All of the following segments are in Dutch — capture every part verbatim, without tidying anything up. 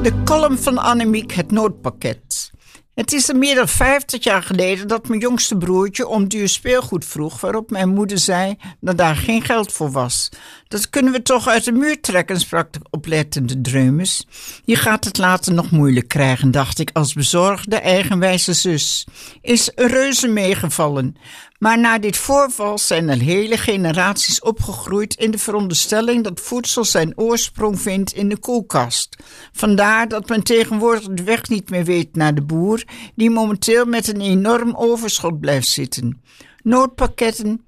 De column van Annemiek, het noodpakket. Het is al meer dan vijftig jaar geleden dat mijn jongste broertje om duur speelgoed vroeg, waarop mijn moeder zei dat daar geen geld voor was. Dat kunnen we toch uit de muur trekken, sprak de oplettende Dreumes. Je gaat het later nog moeilijk krijgen, dacht ik als bezorgde, eigenwijze zus. Is reuze meegevallen. Maar na dit voorval zijn er hele generaties opgegroeid in de veronderstelling dat voedsel zijn oorsprong vindt in de koelkast. Vandaar dat men tegenwoordig de weg niet meer weet naar de boer, die momenteel met een enorm overschot blijft zitten. Noodpakketten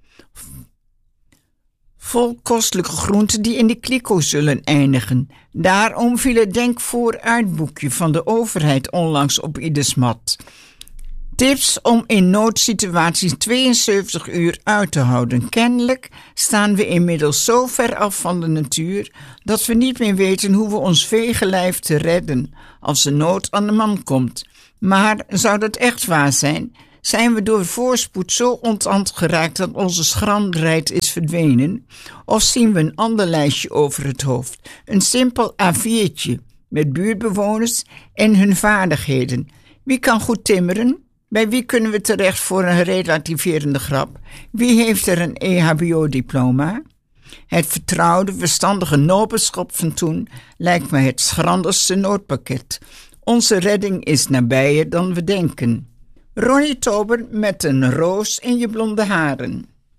vol kostelijke groenten die in de kliko zullen eindigen. Daarom viel het denk-vooruitboekje van de overheid onlangs op ieders mat. Tips om in noodsituaties tweeënzeventig uur uit te houden. Kennelijk staan we inmiddels zo ver af van de natuur dat we niet meer weten hoe we ons veegelijf te redden als de nood aan de man komt. Maar zou dat echt waar zijn? Zijn we door voorspoed zo ontant geraakt dat onze schranderheid is verdwenen? Of zien we een ander lijstje over het hoofd? Een simpel A viertje met buurtbewoners en hun vaardigheden. Wie kan goed timmeren? Bij wie kunnen we terecht voor een relativerende grap? Wie heeft er een E H B O-diploma? Het vertrouwde, verstandige nobenschap van toen lijkt me het schranderste noodpakket. Onze redding is nabijer dan we denken. Ronnie Tober met een roos in je blonde haren.